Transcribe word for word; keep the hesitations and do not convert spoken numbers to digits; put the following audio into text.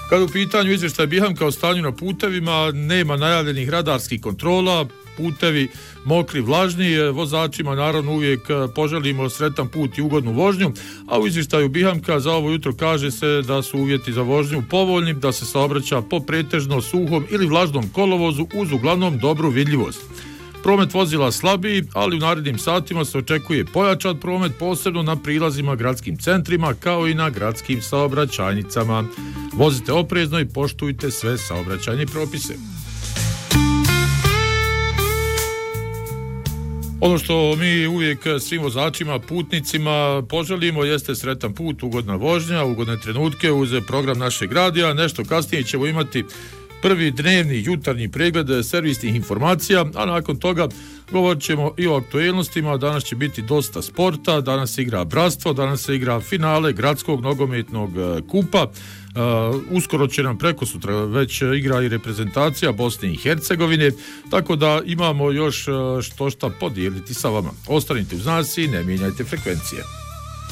Kada u pitanju izvještaj Bihamka o stanju na putevima, nema najavljenih radarskih kontrola, putevi mokri, vlažni, vozačima naravno uvijek poželimo sretan put i ugodnu vožnju, a u izvještaju Bihamka za ovo jutro kaže se da su uvjeti za vožnju povoljni, da se saobraća po pretežno suhom ili vlažnom kolovozu uz uglavnom dobru vidljivost. Promet vozila slabiji, ali u narednim satima se očekuje pojačan promet, posebno na prilazima gradskim centrima kao i na gradskim saobraćajnicama. Vozite oprezno i poštujte sve saobraćajne propise. Ono što mi uvijek svim vozačima, putnicima poželimo jeste sretan put, ugodna vožnja, ugodne trenutke uz program našeg radija. Nešto kasnije ćemo imati prvi dnevni jutarnji pregled servisnih informacija, a nakon toga govorit ćemo i o aktuelnostima. Danas će biti dosta sporta, danas se igra bratstvo, danas se igra finale gradskog nogometnog kupa. Uh, uskoro će nam preko sutra već igra i reprezentacija Bosne i Hercegovine, tako da imamo još što šta podijeliti sa vama. Ostanite uz nas i ne mijenjajte frekvencije.